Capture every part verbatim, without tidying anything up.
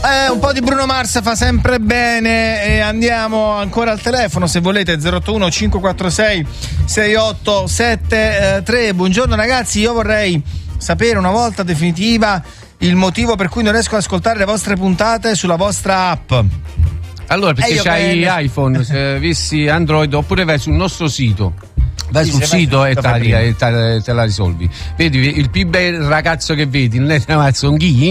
Eh, un po' di Bruno Mars fa sempre bene e andiamo ancora al telefono se volete zero otto uno cinque quattro sei sei otto sette tre. Buongiorno ragazzi, io vorrei sapere una volta definitiva il motivo per cui non riesco ad ascoltare le vostre puntate sulla vostra app. Allora, perché eh, c'hai che... iPhone, se avessi Android, oppure vai sul nostro sito. Vai sì, sul sito e te, e te, te la risolvi. Vedi, il più bel ragazzo che vedi non è Mazzonghi.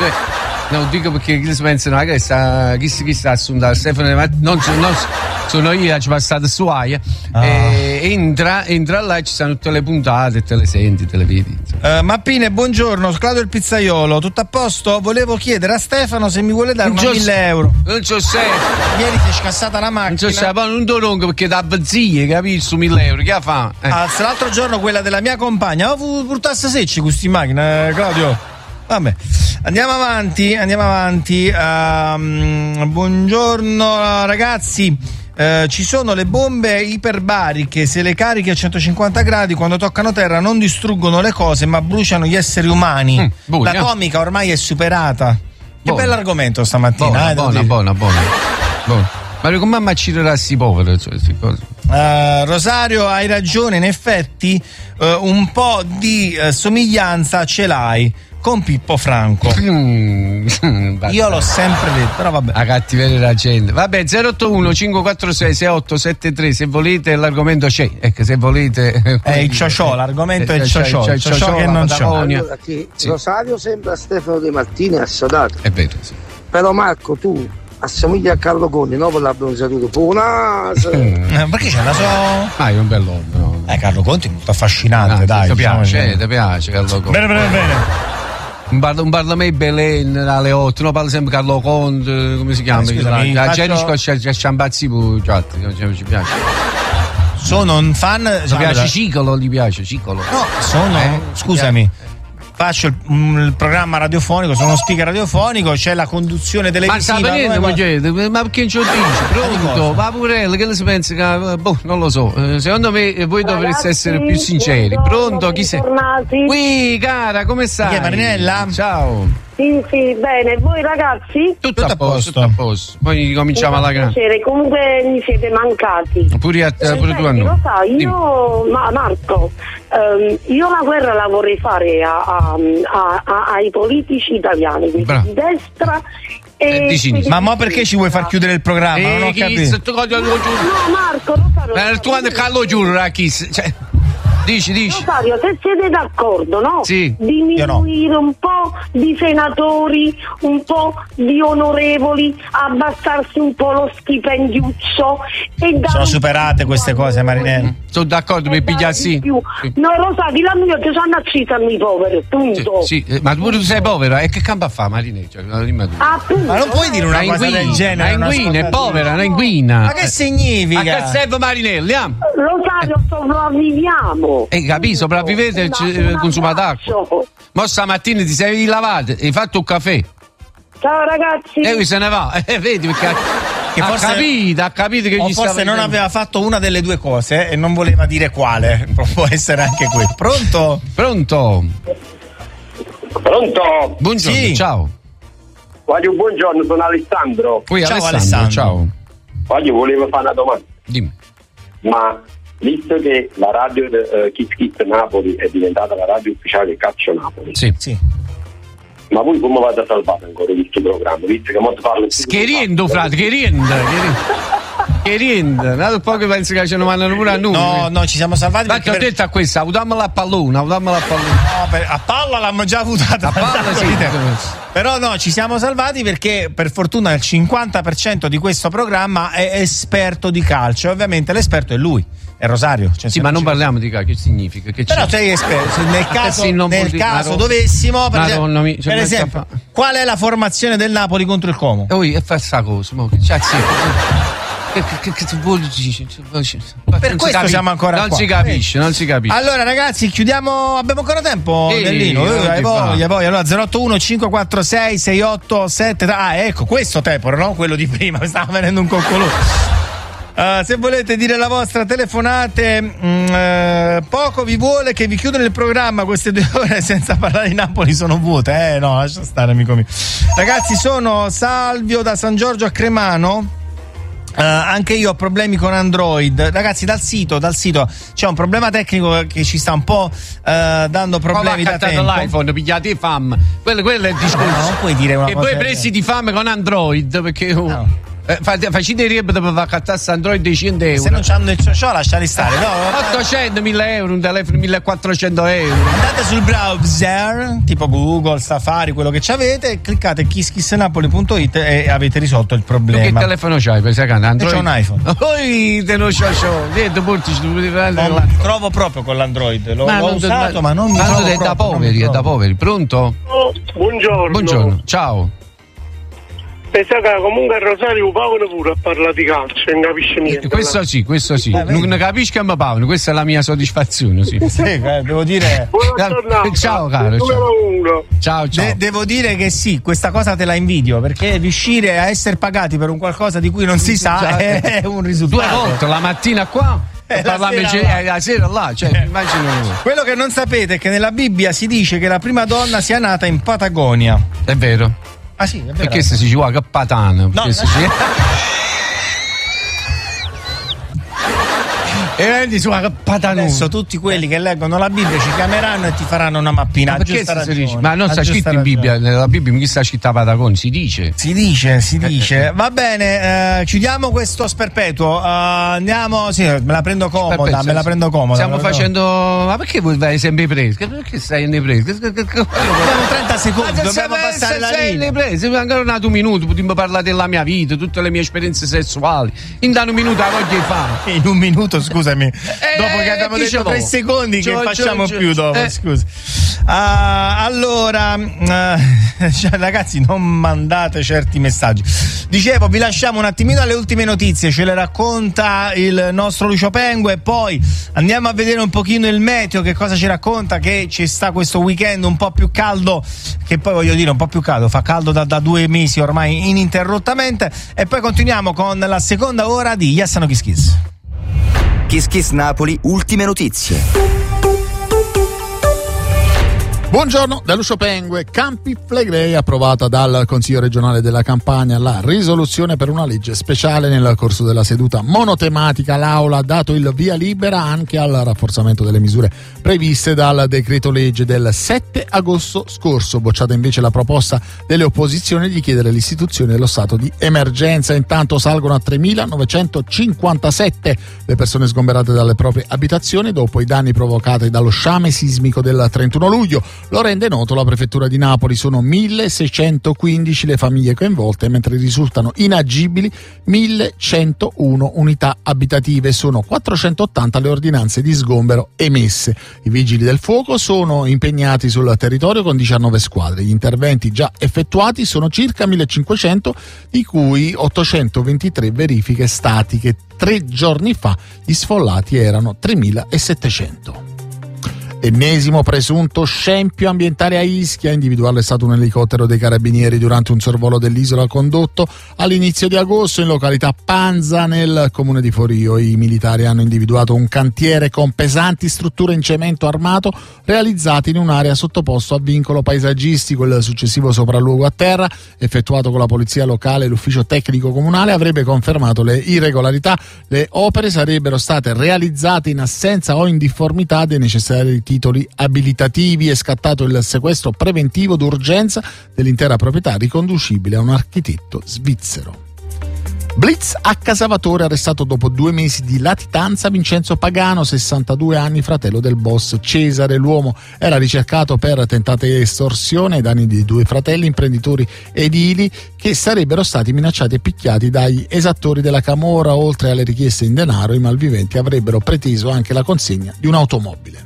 No, dico perché chi si pensano che sta chi, chi sta assumendo Stefano non, non sono io, ci passato su Aia. Ah. E entra, entra là e ci sono tutte le puntate, te le senti, te le vedi. Uh, Mappine, buongiorno, Claudio il pizzaiolo, tutto a posto? Volevo chiedere a Stefano se mi vuole dare una mille euro. Non c'ho sei. Ieri ti è scassata la macchina. Non c'ho sei, poi non do lungo perché da bazzie, capisci, su mille euro, che fa? Eh. Ah, l'altro giorno quella della mia compagna, ho portato secci questi in macchina, eh, Claudio. Vabbè, andiamo avanti, andiamo avanti. Uh, buongiorno ragazzi, uh, ci sono le bombe iperbariche, se le carichi a centocinquanta gradi quando toccano terra non distruggono le cose ma bruciano gli esseri umani. Mm, buona. L'atomica ormai è superata. Che bell'argomento stamattina. Buona, eh, buona, buona, buona, buona. Ma come ammaccirerà sti poveri? Cioè, uh, Rosario, hai ragione, in effetti uh, un po' di uh, somiglianza ce l'hai con Pippo Franco. Mm, io l'ho sempre detto, però vabbè. A cattiveria la gente. Vabbè, zero otto uno cinque quattro sei sei otto sette tre, se volete l'argomento c'è. Ecco, se volete. È il ciociò, l'argomento è il ciociò, il ciociò che non c'è. Allora, che sì. Rosario sembra Stefano De Martini assodato. È vero, sì. Però Marco, tu assomiglia a Carlo Conti, no? Per la bronzatura, pure naso. Mm. Perché c'è la sua. Ah, è un bell'uomo. No? Eh, Carlo Conti è molto affascinante, ah, dai. Ti diciamo piace, ti piace Carlo Conti. Bene, bene, bene. Un parla, un parla mai Belen alle otto, no? Parla sempre Carlo Conte, come si chiama? Eh, la faccio... c'è Ciambazzi pure, ci piace. Sono un fan. Gli piace Cicolo, gli piace Cicolo. No, sono. Eh, scusami. Faccio il, um, il programma radiofonico, sono uno speaker radiofonico, c'è la conduzione televisiva. Ma sta venendo, ma, chiede, ma perché non ce lo dici? Pronto? Ma pure, che si pensa che. Boh, non lo so. Secondo me voi Ragazzi, dovreste essere più sinceri. Pronto? Chi sei? Qui, cara, come stai? Chi è Marinella? Ciao. Sì, sì, bene. Voi ragazzi? Tutto, tutto a posto, tutto a posto. Poi cominciamo alla grande. Comunque mi siete mancati. Pure, a, eh, pure tu a noi. noi. Lo sai, io, ma Marco, ehm, io la guerra la vorrei fare a, a, a, a, ai politici italiani, di Bravo. destra e eh, di ma mo perché ci vuoi far chiudere il programma? Eh, non ho capito. No, no, Marco, lo so, Ma tu quando Carlo giura chi? Cioè, dici, dici. Rosario, se siete d'accordo, no? Sì. Diminuire no. un po' di senatori, un po' di onorevoli, abbassarsi un po' lo stipendiuzzo e sono superate queste cose, Marinella. Sono d'accordo, mi piglia sì. sì. No, lo sai, di la mia ti sono accitami povero, punto. Sì, sì, ma pure tu sei povera, e che campa fa, Marinella? Cioè, ma non puoi dire una, una cosa del genere. Una inguina, è povera, una inguina. Ma che significa? Ma che serve Marinella? Rosario, sopravviviamo. E eh, capisci, sopravvivete e consumate acqua. Ma stamattina ti sei lavato, hai fatto un caffè. Ciao ragazzi. E lui se ne va, eh, vedi perché che ha forse, capito, ha capito che o gli forse stava non dicendo. aveva fatto una delle due cose e non voleva dire quale. Può essere anche quello. Pronto? Pronto? Pronto? Buongiorno, sì. Ciao. Voglio buongiorno, sono Alessandro. Qui ciao Alessandro, Alessandro. Ciao. Voglio, volevo fare una domanda. Dimmi. Ma visto che la radio uh, Kiss Kiss Napoli è diventata la radio ufficiale del Calcio Napoli, sì. sì. Ma voi come vado a salvare ancora questo programma? Visto che molto parlo che riendo, frate, che riendo, che riendo. Dato poco penso che ce ne mandano pure a noi. No, no, ci siamo salvati. Ma che ho per... detto a questa, avutamela a pallone, avutamela a pallone. No, per... a palla l'abbiamo già avuta. A palla sì. Però no, ci siamo salvati perché per fortuna il cinquanta per cento di questo programma è esperto di calcio. Ovviamente l'esperto è lui. È Rosario. Cioè, sì, ma non parliamo di calcio, che significa? Che però c'è? sei esperto. Se nel caso, sì, non nel può caso dire, dovessimo, per Madonna, esempio, cioè, per esempio qual è la formazione del Napoli contro il Como? Oh, e fa sta cosa, mo, cioè, sì. Che, che, che, che vuol dire? Per questo siamo ancora non qua. si capisce, non si capisce. Allora ragazzi, chiudiamo, abbiamo ancora tempo, Ehi, Dellino. Eh, hai voglia, voglia. Allora zero otto uno cinque quattro sei sei otto sette. Ah, ecco, questo Teporo, no? Quello di prima, mi stava venendo un coccolo. Uh, se volete dire la vostra, telefonate. Mh, uh, poco vi vuole che vi chiudono il programma. Queste due ore senza parlare di Napoli sono vuote. Eh no, lascia stare, amico mio. Ragazzi, sono Salvio da San Giorgio a Cremano. Uh, anche io ho problemi con Android. Ragazzi, dal sito, dal sito c'è un problema tecnico che ci sta un po' uh, dando problemi da tempo. L'iPhone, pigliate fam. Quello, quello è il discorso. No, non puoi dire una e cosa. poi presi di fame con Android perché no. Eh, facite i rib per accattare Android di cento euro. Se non c'hanno il ciò, lasciali stare. No, ottocento, mille euro, un telefono millequattrocento euro. Andate sul browser, tipo Google, Safari, quello che avete, cliccate kisskissnapoli punto it e avete risolto il problema. Tu che telefono c'hai? Per Android? Io c'ho un iPhone. Poi te lo c'ho, niente, portici, tu devi prendere. Non mi trovo proprio con l'Android. L'ho, l'ho usato, ma, ma non mi trovo è da poveri, è da poveri. Pronto? Oh, buongiorno. Buongiorno, ciao. Pensa che comunque il Rosario pagano pure a parlare di calcio, non capisce niente. Questo sì, questo sì. Eh, non capisco che mi pagano, questa è la mia soddisfazione, sì. sì, devo dire. Ciao caro. Ciao. Ciao, ciao. De- devo dire che sì, questa cosa te la invidio, perché riuscire a essere pagati per un qualcosa di cui non si sa è, è un risultato. Due volte, la mattina qua e la, sera là. la sera là, cioè, eh. immagino. Quello che non sapete è che nella Bibbia si dice che la prima donna sia nata in Patagonia. È vero. Ah sì, è vero. Perché se si ci vuole che patano? No, no. Si... e vendi su che patano. Adesso tutti quelli che leggono la Bibbia ci chiameranno e ti faranno una mappina. Ma perché si dice? Ma non sta scritto in Bibbia, nella Bibbia chi sta scritto a Patagonia? Si dice. Si dice, si dice. Va bene, eh, chiudiamo questo sperpetuo. Uh, andiamo, sì, me la prendo comoda, Perpetuo, me la prendo comoda. Stiamo facendo. Ma perché voi vai sempre preso? Perché stai nei presi? Abbiamo trenta secondi, dobbiamo passare la linea. Presi, ancora un altro minuto, potremmo parlare della mia vita, tutte le mie esperienze sessuali. In un minuto la voglio fare. In un minuto, scusami. Eh, dopo che abbiamo eh, detto tre secondi, che facciamo c'ho, più dopo? Eh. Scusa. Uh, allora, uh, cioè, ragazzi, non mandate certi messaggi. Dicevo, vi lasciamo un attimino alle ultime notizie, ce le racconta il nostro Lucio Pengue, e poi andiamo a vedere un pochino il meteo, che cosa ci racconta, che ci sta questo weekend un po' più caldo, che poi voglio dire un po' più caldo, fa caldo da, da due mesi ormai ininterrottamente, e poi continuiamo con la seconda ora di Yes No Kiss Kiss. Kiss Kiss Napoli, ultime notizie. Buongiorno da Lucio Pengue. Campi Flegrei, approvata dal Consiglio regionale della Campania la risoluzione per una legge speciale. Nel corso della seduta monotematica l'Aula ha dato il via libera anche al rafforzamento delle misure previste dal decreto legge del sette agosto scorso. Bocciata invece la proposta delle opposizioni di chiedere l'istituzione dello stato di emergenza. Intanto salgono a tremilanovecentocinquantasette le persone sgomberate dalle proprie abitazioni dopo i danni provocati dallo sciame sismico del trentuno luglio. Lo rende noto la prefettura di Napoli. Sono milleseicentoquindici le famiglie coinvolte, mentre risultano inagibili millecentouno unità abitative. Sono quattrocentottanta le ordinanze di sgombero emesse. I vigili del fuoco sono impegnati sul territorio con diciannove squadre. Gli interventi già effettuati sono circa millecinquecento, di cui ottocentoventitré verifiche statiche. Tre giorni fa gli sfollati erano tremilasettecento. Ennesimo presunto scempio ambientale a Ischia. A individuarlo è stato un elicottero dei carabinieri durante un sorvolo dell'isola condotto all'inizio di agosto in località Panza nel comune di Forio. I militari hanno individuato un cantiere con pesanti strutture in cemento armato realizzate in un'area sottoposto a vincolo paesaggistico. Il successivo sopralluogo a terra, effettuato con la polizia locale e l'ufficio tecnico comunale, avrebbe confermato le irregolarità. Le opere sarebbero state realizzate in assenza o in difformità dei necessari titoli abilitativi. È scattato il sequestro preventivo d'urgenza dell'intera proprietà, riconducibile a un architetto svizzero. Blitz a Casavatore, arrestato dopo due mesi di latitanza Vincenzo Pagano, sessantadue anni, fratello del boss Cesare. L'uomo era ricercato per tentata estorsione ai danni di due fratelli imprenditori edili che sarebbero stati minacciati e picchiati dagli esattori della camorra. Oltre alle richieste in denaro, i malviventi avrebbero preteso anche la consegna di un'automobile.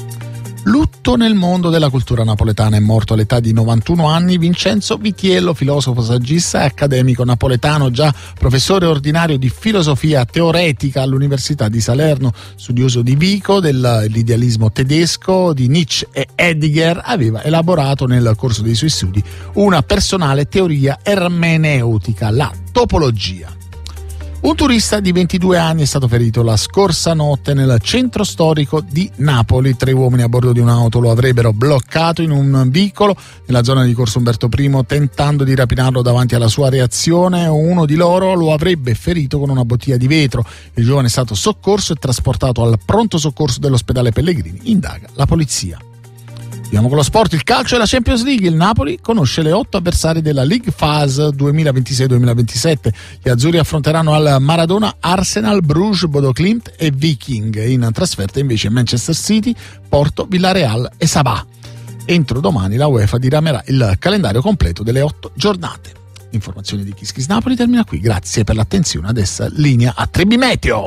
Lutto nel mondo della cultura napoletana. È morto all'età di novantuno anni Vincenzo Vitiello, filosofo, saggista e accademico napoletano, già professore ordinario di filosofia teoretica all'Università di Salerno, studioso di Vico, dell'idealismo tedesco, di Nietzsche e Heidegger. Aveva elaborato nel corso dei suoi studi una personale teoria ermeneutica, la topologia. Un turista di ventidue anni è stato ferito la scorsa notte nel centro storico di Napoli. Tre uomini a bordo di un'auto lo avrebbero bloccato in un vicolo nella zona di Corso Umberto I, tentando di rapinarlo davanti alla sua reazione. Uno di loro lo avrebbe ferito con una bottiglia di vetro. Il giovane è stato soccorso e trasportato al pronto soccorso dell'ospedale Pellegrini. Indaga la polizia. Andiamo con lo sport, il calcio e la Champions League. Il Napoli conosce le otto avversari della League Phase duemilaventisei duemilaventisette. Gli azzurri affronteranno al Maradona Arsenal, Bruges, Bodo Glimt e Viking. In trasferta invece Manchester City, Porto, Villarreal e Sabah. Entro domani la UEFA diramerà il calendario completo delle otto giornate. L'informazione di Kiss Kiss Napoli termina qui. Grazie per l'attenzione. Adesso linea a Trebi Meteo.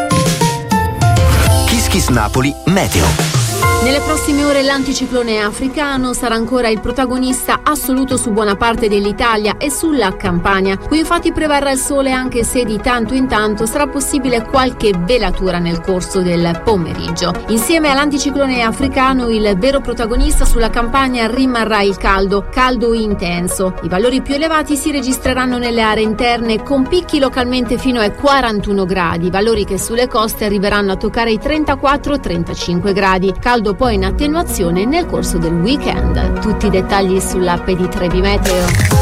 Kiss Kiss Napoli Meteo. Nelle prossime ore l'anticiclone africano sarà ancora il protagonista assoluto su buona parte dell'Italia e sulla Campania. Qui infatti prevarrà il sole, anche se di tanto in tanto sarà possibile qualche velatura nel corso del pomeriggio. Insieme all'anticiclone africano il vero protagonista sulla Campania rimarrà il caldo, caldo intenso. I valori più elevati si registreranno nelle aree interne, con picchi localmente fino ai quarantuno gradi, valori che sulle coste arriveranno a toccare i trentaquattro trentacinque gradi. Caldo poi in attenuazione nel corso del weekend. Tutti i dettagli sull'app di Trebi Meteo.